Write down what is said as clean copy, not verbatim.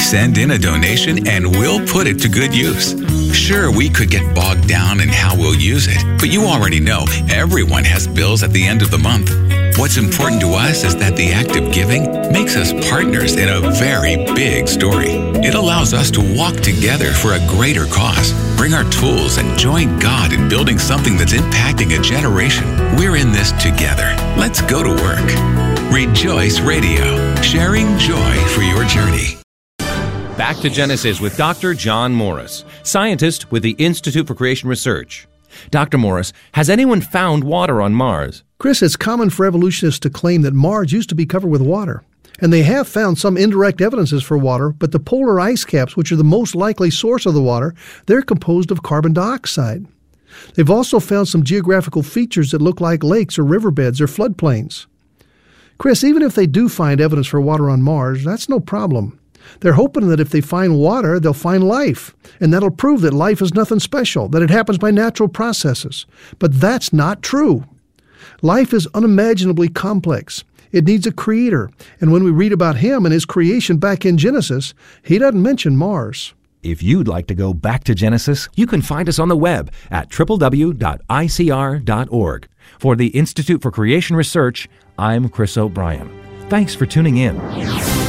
Send in a donation and we'll put it to good use. Sure, we could get bogged down in how we'll use it, but you already know everyone has bills at the end of the month. What's important to us is that the act of giving makes us partners in a very big story. It allows us to walk together for a greater cause, bring our tools, and join God in building something that's impacting a generation. We're in this together. Let's go to work. Rejoice Radio, sharing joy for your journey. Back to Genesis with Dr. John Morris, scientist with the Institute for Creation Research. Dr. Morris, has anyone found water on Mars? Chris, it's common for evolutionists to claim that Mars used to be covered with water. And they have found some indirect evidences for water, but the polar ice caps, which are the most likely source of the water, they're composed of carbon dioxide. They've also found some geographical features that look like lakes or riverbeds or floodplains. Chris, even if they do find evidence for water on Mars, that's no problem. They're hoping that if they find water, they'll find life, and that'll prove that life is nothing special, that it happens by natural processes. But that's not true. Life is unimaginably complex. It needs a creator, and when we read about him and his creation back in Genesis, he doesn't mention Mars. If you'd like to go back to Genesis, you can find us on the web at www.icr.org. For the Institute for Creation Research, I'm Chris O'Brien. Thanks for tuning in.